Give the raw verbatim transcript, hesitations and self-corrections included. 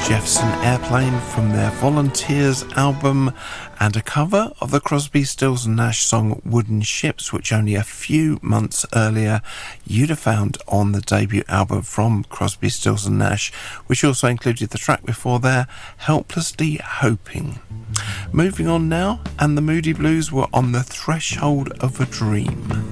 Jefferson Airplane from their Volunteers album, and a cover of the Crosby, Stills and Nash song Wooden Ships, which only a few months earlier you'd have found on the debut album from Crosby, Stills and Nash, which also included the track before there, Helplessly Hoping. Moving on now, and the Moody Blues were On the Threshold of a Dream.